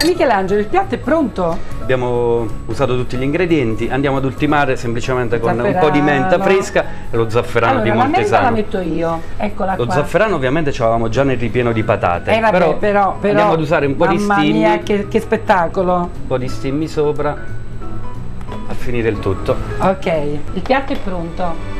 Michelangelo, il piatto è pronto? Abbiamo usato tutti gli ingredienti, andiamo ad ultimare semplicemente con un po' di menta fresca e lo zafferano di Montesano. La menta la metto io, eccola qua. Lo zafferano ovviamente ce l'avevamo già nel ripieno di patate, vabbè, però andiamo ad usare un po' di mamma stimmi, mia, che spettacolo. un po' di stimmi sopra a finire il tutto. Ok, il piatto è pronto.